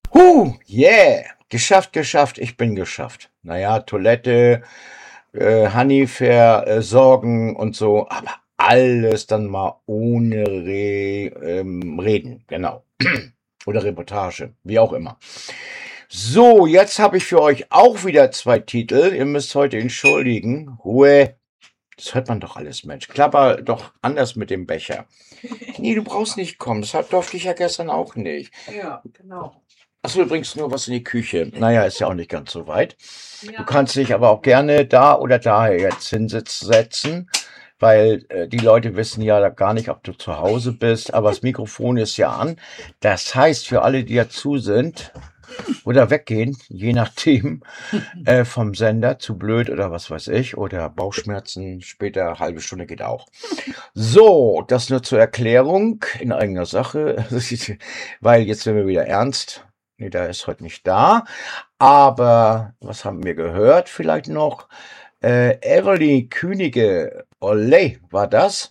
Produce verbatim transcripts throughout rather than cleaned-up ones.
Huh, yeah, geschafft, geschafft, ich bin geschafft. Naja, Toilette, äh, Honey versorgen und so, aber alles dann mal ohne Re ähm, Reden, genau. Oder Reportage, wie auch immer. So, jetzt habe ich für euch auch wieder zwei Titel. Ihr müsst heute entschuldigen. Ruhe. Das hört man doch alles, Mensch. Klapper doch anders mit dem Becher. Nee, du brauchst nicht kommen. Das hat- durfte ich ja gestern auch nicht. Ja, genau. Achso, du bringst nur was in die Küche. Naja, ist ja auch nicht ganz so weit. Du Ja. kannst dich aber auch gerne da oder da jetzt hinsetzen, weil äh, die Leute wissen ja gar nicht, ob du zu Hause bist, aber das Mikrofon ist ja an. Das heißt, für alle, die dazu sind oder weggehen, je nachdem, äh, vom Sender, zu blöd oder was weiß ich, oder Bauchschmerzen, später halbe Stunde geht auch. So, das nur zur Erklärung in eigener Sache, weil jetzt werden wir wieder ernst. Nee, der ist heute nicht da. Aber was haben wir gehört? Vielleicht noch äh, Evelyn Könige, Olé, war das?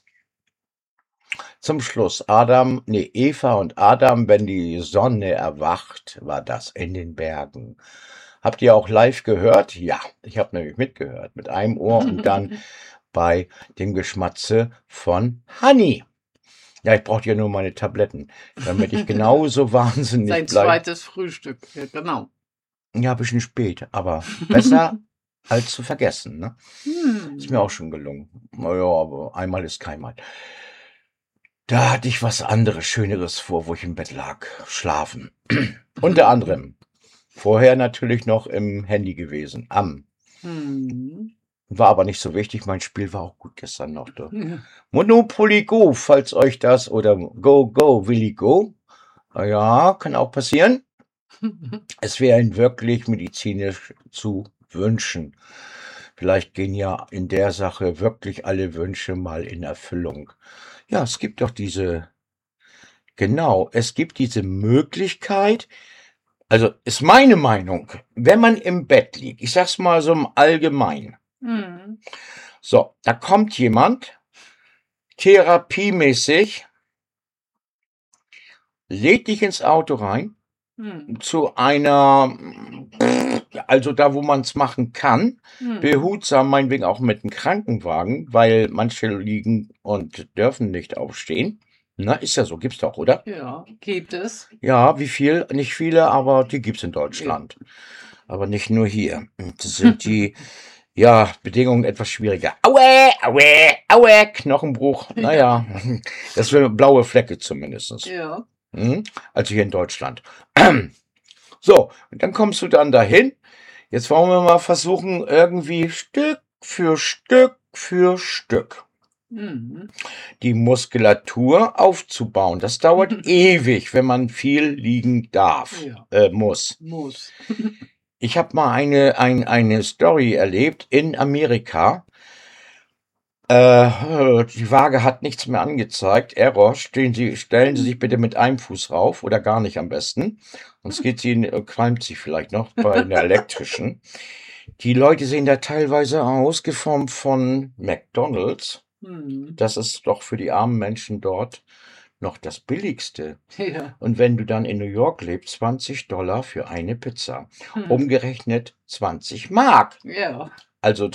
Zum Schluss Adam, nee, Eva und Adam, wenn die Sonne erwacht, war das in den Bergen. Habt ihr auch live gehört? Ja, ich habe nämlich mitgehört, mit einem Ohr und dann bei dem Geschmatze von Honey. Ja, ich brauchte ja nur meine Tabletten, damit ich genauso wahnsinnig Sein bleibe. zweites Frühstück, ja, genau. Ja, ein bisschen spät, aber besser als zu vergessen, ne? Ist mir auch Hm. schon gelungen. Naja, aber einmal ist keinmal. Da hatte ich was anderes, Schöneres vor, wo ich im Bett lag, schlafen. Unter anderem. Vorher natürlich noch im Handy gewesen, am. Hm. War aber nicht so wichtig, mein Spiel war auch gut gestern noch. Du. Ja. Monopoly Go, falls euch das, oder Go, Go, Willy Go. Na ja, kann auch passieren. Es wäre Ihnen wirklich medizinisch zu wünschen. Vielleicht gehen ja in der Sache wirklich alle Wünsche mal in Erfüllung. Ja, es gibt doch diese, genau, es gibt diese Möglichkeit, also ist meine Meinung, wenn man im Bett liegt, ich sag's mal so im Allgemeinen, Hm. so, da kommt jemand, therapiemäßig, lädt dich ins Auto rein, Hm. zu einer, also da, wo man es machen kann, Hm. behutsam, meinetwegen auch mit einem Krankenwagen, weil manche liegen und dürfen nicht aufstehen. Na, ist ja so, gibt's doch, oder? Ja, gibt es. Ja, wie viel? Nicht viele, aber die gibt's in Ja. Deutschland. Aber nicht nur hier. Das sind die, ja, Bedingungen etwas schwieriger. Aue, aue, aue, Knochenbruch. Naja, das wäre blaue Flecke zumindest. Ja. Hm? Also hier in Deutschland. So, und dann kommst du dann dahin. Jetzt wollen wir mal versuchen, irgendwie Stück für Stück für Stück Hm. die Muskulatur aufzubauen. Das dauert ewig, wenn man viel liegen darf, Ja. äh, muss. Muss. Ich habe mal eine, ein, eine Story erlebt in Amerika. Äh, die Waage hat nichts mehr angezeigt. Error. Stehen Sie, stellen Sie sich bitte mit einem Fuß rauf oder gar nicht am besten. Sonst geht sie, in- qualmt sie vielleicht noch bei der elektrischen. Die Leute sehen da teilweise aus, geformt von McDonald's. Hm. Das ist doch für die armen Menschen dort noch das Billigste. Ja. Und wenn du dann in New York lebst, zwanzig Dollar für eine Pizza. Hm. Umgerechnet zwanzig Mark. Ja. Also